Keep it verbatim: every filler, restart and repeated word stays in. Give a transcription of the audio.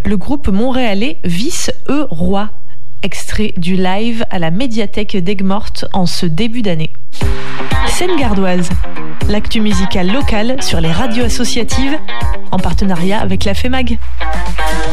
le groupe montréalais Vice E Roi. Extrait du live à la médiathèque d'Aigues-Mortes en ce début d'année. Seine-Gardoise, l'actu musicale locale sur les radios associatives en partenariat avec la FEMAG.